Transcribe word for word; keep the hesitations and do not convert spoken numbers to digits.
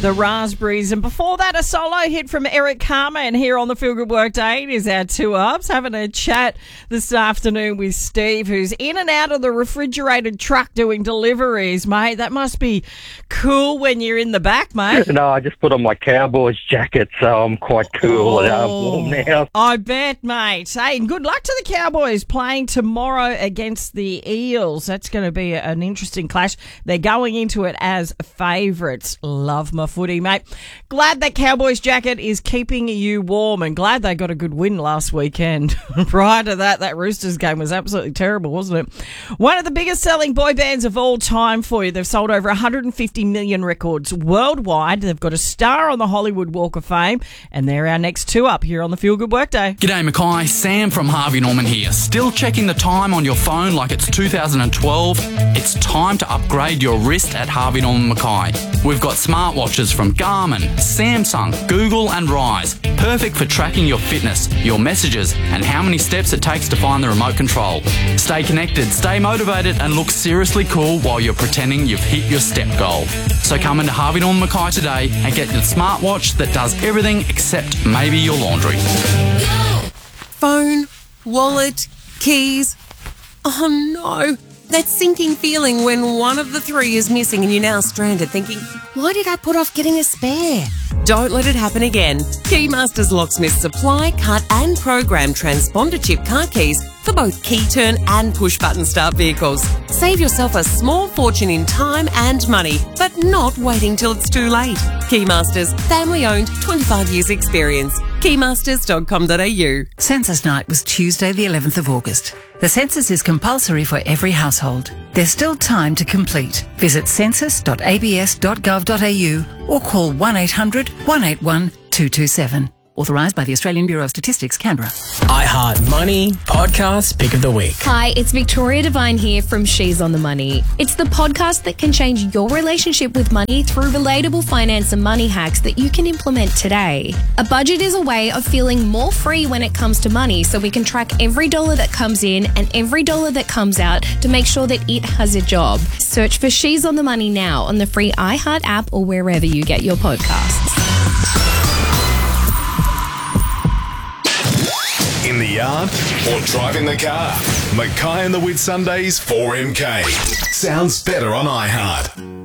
The Raspberries. And before that, a solo hit from Eric Carmen here on the Feel Good Workday. It is our two ups. Having a chat this afternoon with Steve, who's in and out of the refrigerated truck doing deliveries, mate. That must be cool when you're in the back, mate. No, I just put on my Cowboys jacket, so I'm quite cool and I'm warm now. I bet, mate. Hey, and good luck to the Cowboys playing tomorrow against the Eels. That's going to be an interesting clash. They're going into it as favourites. Love my footy, mate. Glad that Cowboys jacket is keeping you warm, and glad they got a good win last weekend. Prior to that, that Roosters game was absolutely terrible, wasn't it? One of the biggest selling boy bands of all time for you. They've sold over one hundred fifty million records worldwide. They've got a star on the Hollywood Walk of Fame, and they're our next two up here on the Feel Good Workday. G'day Mackay, Sam from Harvey Norman here. Still checking the time on your phone like it's two thousand twelve? It's time to upgrade your wrist at Harvey Norman Mackay. We've got smartwatches from Garmin, Samsung, Google and Rise. Perfect for tracking your fitness, your messages and how many steps it takes to find the remote control. Stay connected, stay motivated and look seriously cool while you're pretending you've hit your step goal. So come into Harvey Norman Mackay today and get the smartwatch that does everything except maybe your laundry. Phone, wallet, keys. Oh no, that sinking feeling when one of the three is missing and you're now stranded thinking, why did I put off getting a spare? Don't let it happen again. Keymasters Locksmiths supply, cut and program transponder chip car keys for both key turn and push button start vehicles. Save yourself a small fortune in time and money, but not waiting till it's too late. Keymasters, family owned, twenty-five years experience. keymasters dot com dot a u. Census night was Tuesday the eleventh of August. The census is compulsory for every household. There's still time to complete. Visit census dot a b s dot gov dot a u or call one eight hundred, one eight one, two two seven. Authorised by the Australian Bureau of Statistics, Canberra. iHeart Money Podcast Pick of the Week. Hi, it's Victoria Devine here from She's on the Money. It's the podcast that can change your relationship with money through relatable finance and money hacks that you can implement today. A budget is a way of feeling more free when it comes to money, so we can track every dollar that comes in and every dollar that comes out to make sure that it has a job. Search for She's on the Money now on the free iHeart app or wherever you get your podcasts. In the yard or driving the car. Mackay and the Whitsundays four M K. Sounds better on iHeart.